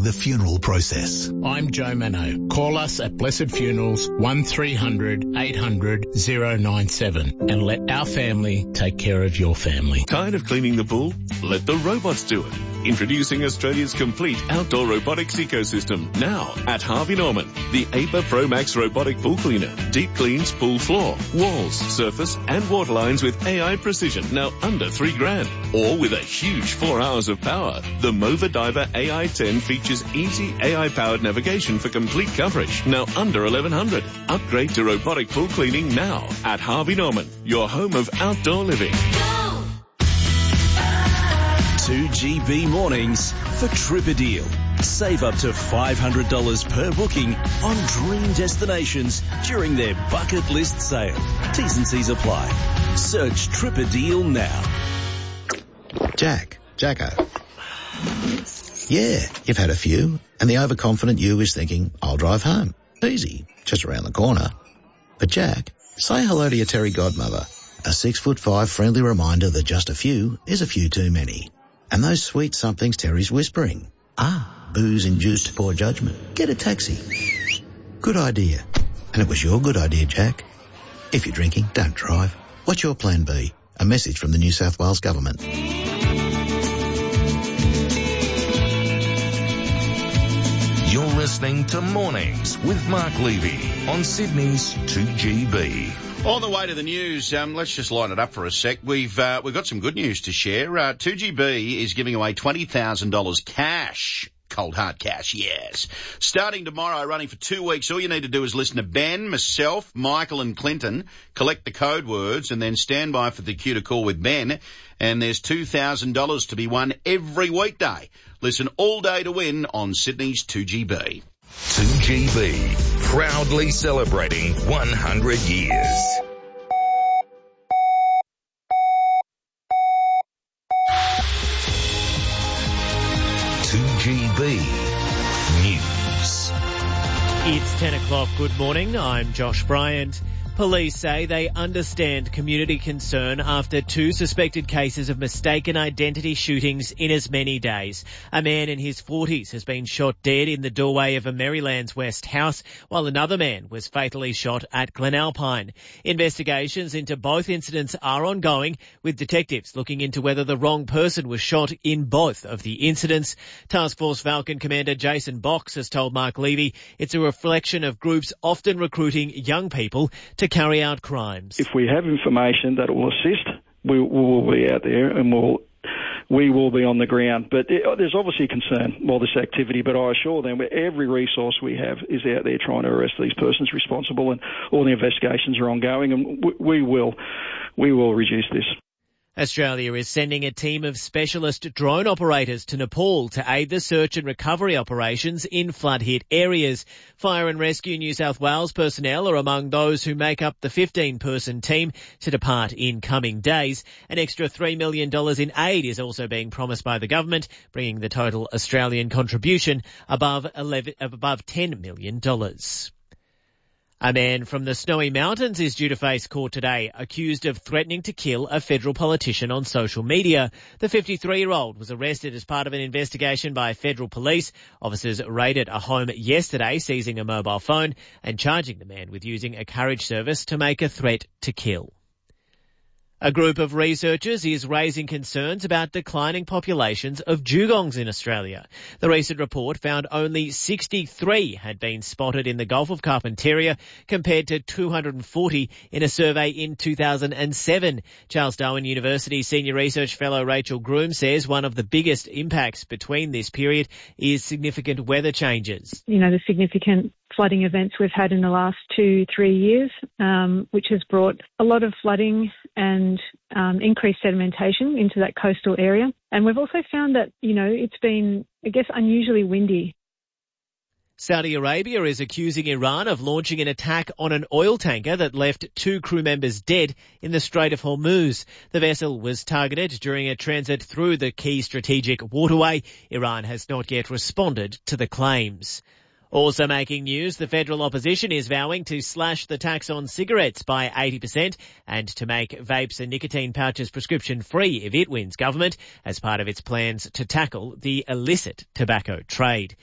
simplifying the funeral process. I'm Joe Mano. Call us at Blessed Funerals 1300 800 097 and let our family take care of your family. Tired of cleaning the pool? Let the robots do it. Introducing Australia's complete outdoor robotics ecosystem now at Harvey Norman. The APA Pro Max robotic pool cleaner. Deep cleans pool floor, walls, surface and water lines with AI precision, now under $3,000. Or with a huge 4 hours of power. The Mova Diver AI-10 features easy AI-powered navigation for complete coverage, now under $1,100. Upgrade to robotic pool cleaning now at Harvey Norman, your home of outdoor living. 2GB mornings for Tripadeal. Save up to $500 per booking on dream destinations during their bucket list sale. T's&C's apply. Search Tripadeal now. Jacko. Yeah, you've had a few, and the overconfident you is thinking, I'll drive home. Easy, just around the corner. But Jack, say hello to your Terry godmother. A 6'5" friendly reminder that just a few is a few too many. And those sweet somethings Terry's whispering. Booze-induced poor judgment. Get a taxi. Good idea. And it was your good idea, Jack. If you're drinking, don't drive. What's your plan B? A message from the New South Wales Government. You're listening to Mornings with Mark Levy on Sydney's 2GB. On the way to the news, let's just line it up for a sec. We've got some good news to share. 2GB is giving away $20,000 cash. Cold hard cash, yes. Starting tomorrow, running for 2 weeks, all you need to do is listen to Ben, myself, Michael and Clinton, collect the code words, and then stand by for the cue to call with Ben. And there's $2,000 to be won every weekday. Listen all day to win on Sydney's 2GB. 2GB, proudly celebrating 100 years. GB News. It's 10 o'clock. Good morning. I'm Josh Bryant. Police say they understand community concern after 2 suspected cases of mistaken identity shootings in as many days. A man in his 40s has been shot dead in the doorway of a Merrylands West house, while another man was fatally shot at Glenalpine. Investigations into both incidents are ongoing, with detectives looking into whether the wrong person was shot in both of the incidents. Task Force Falcon Commander Jason Box has told Mark Levy it's a reflection of groups often recruiting young people to carry out crimes. If we have information that will assist, we will be out there and we will be on the ground. But there's obviously concern by this activity, but I assure them every resource we have is out there trying to arrest these persons responsible, and all the investigations are ongoing, and we will reduce this. Australia is sending a team of specialist drone operators to Nepal to aid the search and recovery operations in flood-hit areas. Fire and Rescue New South Wales personnel are among those who make up the 15-person team to depart in coming days. An extra $3 million in aid is also being promised by the government, bringing the total Australian contribution above $10 million. A man from the Snowy Mountains is due to face court today, accused of threatening to kill a federal politician on social media. The 53-year-old was arrested as part of an investigation by federal police. Officers raided a home yesterday, seizing a mobile phone and charging the man with using a carriage service to make a threat to kill. A group of researchers is raising concerns about declining populations of dugongs in Australia. The recent report found only 63 had been spotted in the Gulf of Carpentaria, compared to 240 in a survey in 2007. Charles Darwin University Senior Research Fellow Rachel Groom says one of the biggest impacts between this period is significant weather changes. The significant flooding events we've had in the last 2-3 years, which has brought a lot of flooding and increased sedimentation into that coastal area. And we've also found that, it's been, unusually windy. Saudi Arabia is accusing Iran of launching an attack on an oil tanker that left 2 crew members dead in the Strait of Hormuz. The vessel was targeted during a transit through the key strategic waterway. Iran has not yet responded to the claims. Also making news, the federal opposition is vowing to slash the tax on cigarettes by 80% and to make vapes and nicotine pouches prescription-free if it wins government, as part of its plans to tackle the illicit tobacco trade.